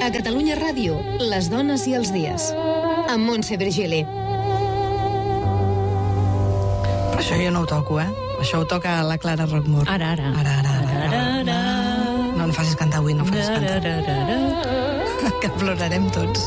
A Catalunya Ràdio, les dones i els dies. Amb Montse Virgili. Però això jo no ho toco, Això ho toca la Clara Rockmore. Ara. No facis cantar avui, no facis cantar. Que plorarem tots.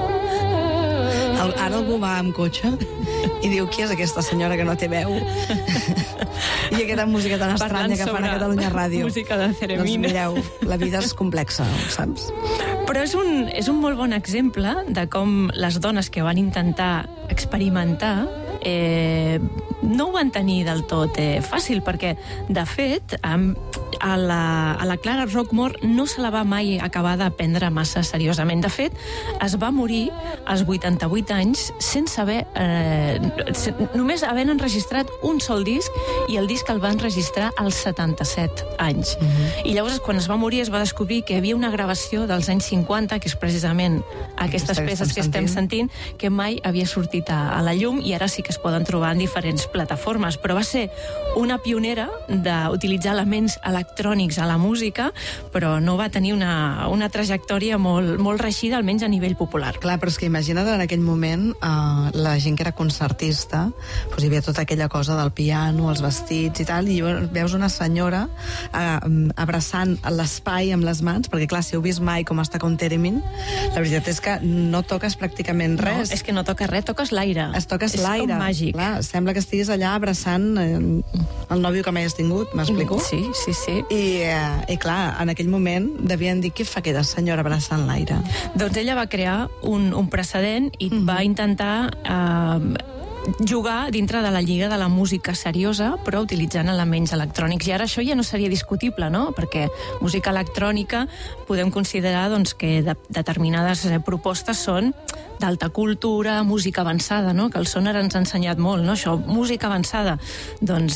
Ara algú va amb cotxe i diu, qui és aquesta senyora que no té veu? I aquesta música tan estranya que fan a Catalunya Ràdio. Música de Ceremina. Doncs mireu, la vida és complexa, saps? Però és un molt bon exemple de com les dones que van intentar experimentar no ho van tenir del tot fàcil, perquè de fet a la Clara Rockmore no se la va mai acabar de prendre massa seriosament. De fet, es va morir als 88 anys sense haver només havent enregistrat un sol disc, i el disc el van registrar als 77 anys. I llavors, quan es va morir, es va descobrir que hi havia una gravació dels anys 50, que és precisament aquestes peces que estem sentint, que mai havia sortit a la llum, i ara sí que es poden trobar en diferents plataformes. Però va ser una pionera d'utilitzar elements electrònics a la música, però no va tenir una trajectòria molt reeixida, almenys a nivell popular. Clar, però és que imagina't en aquell moment la gent que era concertista, doncs hi havia tota aquella cosa del piano, els vestits i tal, i veus una senyora abraçant l'espai amb les mans, perquè clar, si heu vist mai com està con Theremin, la veritat és que no toques pràcticament res. No, és que no toques res, toques l'aire. Toques l'aire. És com màgic. Clar, sembla que estiguis allà abraçant el nòvio que mai has tingut, m'explico? Sí. I clar, en aquell moment devien dir, què fa aquesta senyora abraçant l'aire? Doncs ella va crear un precedent i va intentar jugar dintre de la lliga de la música seriosa, però utilitzant elements electrònics. I ara això ja no seria discutible, no? Perquè música electrònica podem considerar doncs, que determinades propostes són d'alta cultura, música avançada, no? Que el Sonar ens ha ensenyat molt, no? Això, música avançada. Doncs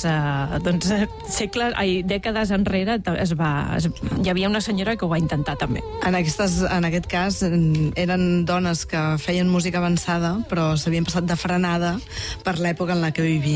dècades enrere hi havia una senyora que ho va intentar també. En aquest cas eren dones que feien música avançada, però s'havien passat de frenada per l'època en la que vivien.